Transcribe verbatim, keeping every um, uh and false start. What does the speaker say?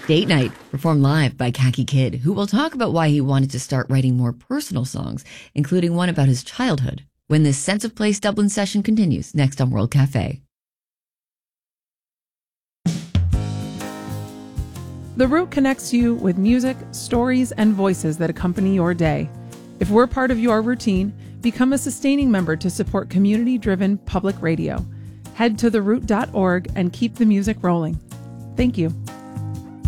Date Night, performed live by Khaki Kid, who will talk about why he wanted to start writing more personal songs, including one about his childhood, when this Sense of Place Dublin session continues next on World Cafe. The Root connects you with music, stories, and voices that accompany your day. If we're part of your routine, become a sustaining member to support community-driven public radio. Head to the root dot org and keep the music rolling. Thank you.